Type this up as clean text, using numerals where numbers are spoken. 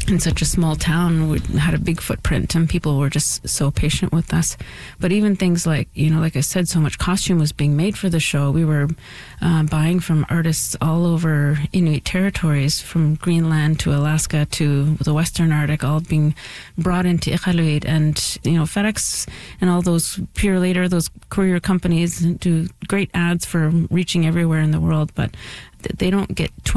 in such a small town, we had a big footprint, and people were just so patient with us. But even things like, like I said, so much costume was being made for the show. We were buying from artists all over Inuit territories, from Greenland to Alaska to the Western Arctic, all being brought into Iqaluit. And, FedEx and all those Pure Later, those courier companies do great ads for reaching everywhere in the world, but they don't get